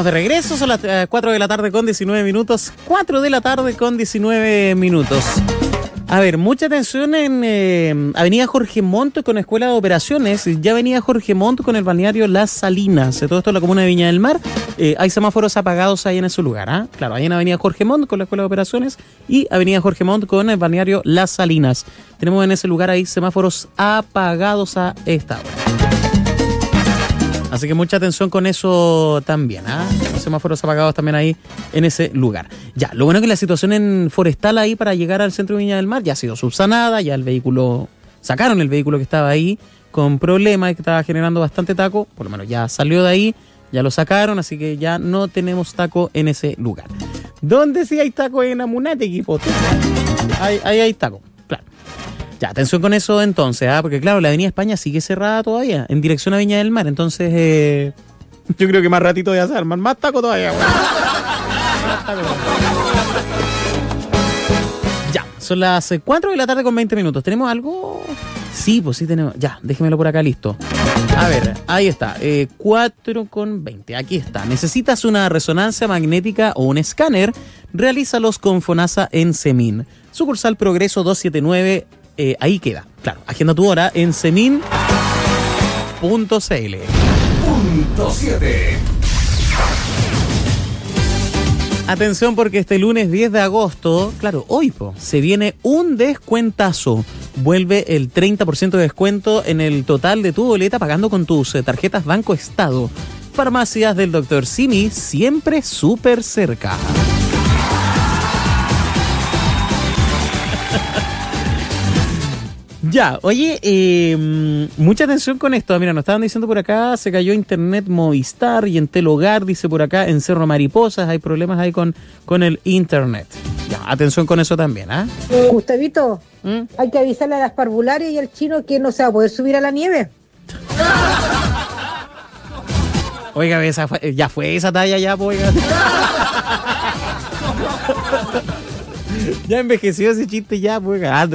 Estamos de regreso, son las 4 de la tarde con 19 minutos. 4 de la tarde con 19 minutos. A ver, mucha atención en Avenida Jorge Montt con Escuela de Operaciones. Ya Avenida Jorge Montt con el balneario Las Salinas. Todo esto en la comuna de Viña del Mar. Hay semáforos apagados ahí en ese lugar. ¿Ah? Claro, hay en Avenida Jorge Montt con la Escuela de Operaciones y Avenida Jorge Montt con el balneario Las Salinas. Tenemos en ese lugar ahí semáforos apagados a esta hora. Así que mucha atención con eso también, ¿ah? Los semáforos apagados también ahí en ese lugar. Ya, lo bueno es que la situación en Forestal ahí para llegar al centro de Viña del Mar ya ha sido subsanada, ya el vehículo, sacaron el vehículo que estaba ahí con problemas y que estaba generando bastante taco, por lo menos ya salió de ahí, ya lo sacaron, así que ya no tenemos taco en ese lugar. ¿Dónde sí hay taco en Amunate, equipo? Ahí hay taco. Ya, atención con eso entonces, porque claro, la Avenida España sigue cerrada todavía, en dirección a Viña del Mar, entonces yo creo que más ratito ya se arman más taco todavía. Ya, son las 4 de la tarde con 20 minutos. ¿Tenemos algo? Sí, pues sí tenemos. Ya, déjemelo por acá listo. A ver, ahí está, 4 con 20, aquí está. ¿Necesitas una resonancia magnética o un escáner? Realízalos con FONASA en Semin. Sucursal Progreso 279. Ahí queda, claro, agenda tu hora en semin.cl. Punto 7. Atención porque este lunes 10 de agosto, claro, hoy se viene un descuentazo. Vuelve el 30% de descuento en el total de tu boleta pagando con tus tarjetas Banco Estado. Farmacias del Dr. Simi, siempre súper cerca. Ya, oye, mucha atención con esto. Mira, nos estaban diciendo por acá, se cayó internet Movistar y en Telogar, dice por acá, en Cerro Mariposas, hay problemas ahí con el internet. Ya, atención con eso también, ¿ah? Gustavito, hay que avisarle a las parvularias y al chino que no se va a poder subir a la nieve. Oiga, ya fue esa talla ya, oiga. Ya envejeció ese chiste ya, pues.